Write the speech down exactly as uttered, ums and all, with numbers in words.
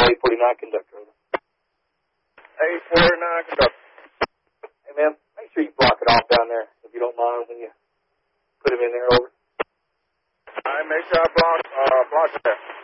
eight forty-nine conductor. eight forty-nine conductor. Hey, man, make sure you block it off down there, if you don't mind, when you put him in there, over. All right, make sure I block, uh, block it there.